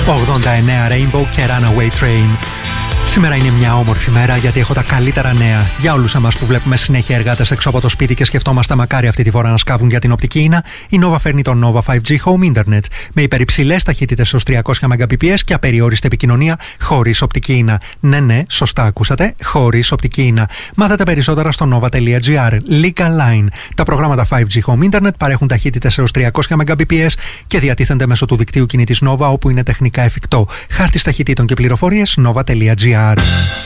89 Rainbow και Runaway Train. Σήμερα είναι μια όμορφη μέρα γιατί έχω τα καλύτερα νέα για όλους εμάς που βλέπουμε συνέχεια εργάτες έξω από το σπίτι και σκεφτόμαστε μακάρι αυτή τη φορά να σκάβουν για την οπτική ίνα. Η Nova φέρνει το Nova 5G Home Internet με υπερυψηλές ταχύτητες ως 300 Mbps και απεριόριστη επικοινωνία χωρίς οπτική ίνα. Ναι, σωστά ακούσατε, χωρίς οπτική ίνα. Μάθετε περισσότερα στο nova.gr. Legal Line. Τα προγράμματα 5G Home Internet παρέχουν ταχύτητες έως 300 Mbps και διατίθενται μέσω του δικτύου κινητής Nova όπου είναι τεχνικά εφικτό. Χάρτης ταχυτήτων και πληροφορίες nova.gr.